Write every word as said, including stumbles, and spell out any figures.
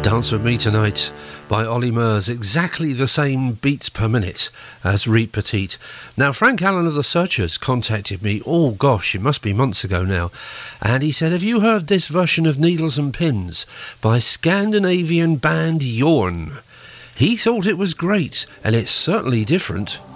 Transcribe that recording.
Dance With Me Tonight by Ollie Murs, exactly the same beats per minute as Reet Petite. Now, Frank Allen of The Searchers contacted me, oh gosh, it must be months ago now, and he said, have you heard this version of Needles and Pins by Scandinavian band Jorn? He thought it was great, and it's certainly different.